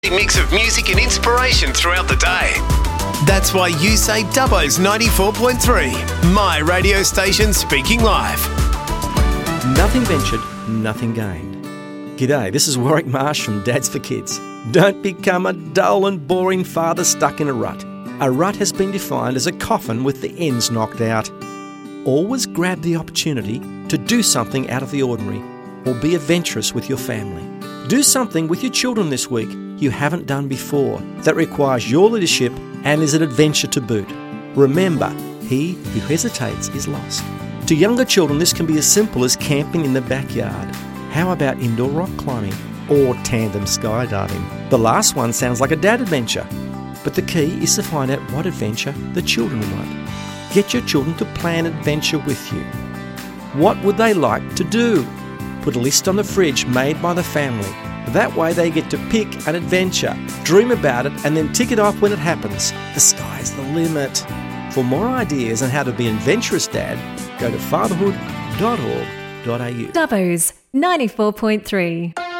Mix of music and inspiration throughout the day. That's why you say Dubbo's 94.3, my radio station speaking live. Nothing ventured, nothing gained. G'day, this is Warwick Marsh from Dads for Kids. Don't become a dull and boring father stuck in a rut. A rut has been defined as a coffin with the ends knocked out. Always grab the opportunity to do something out of the ordinary or be adventurous with your family. Do something with your children this week you haven't done before that requires your leadership and is an adventure to boot. Remember, he who hesitates is lost. To younger children, this can be as simple as camping in the backyard. How about indoor rock climbing or tandem skydiving? The last one sounds like a dad adventure, but the key is to find out what adventure the children want. Get your children to plan adventure with you. What would they like to do? Put a list on the fridge made by the family. That way they get to pick an adventure, dream about it, and then tick it off when it happens. The sky's the limit. For more ideas on how to be an adventurous dad, go to fatherhood.org.au. Dubbo's 94.3.